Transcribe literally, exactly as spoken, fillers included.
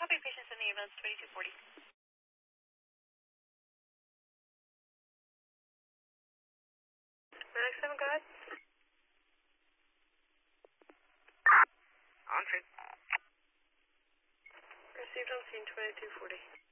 Copy, patients in the ambulance, twenty-two forty. nine seven, go ahead. On train. Received on scene, twenty-two forty.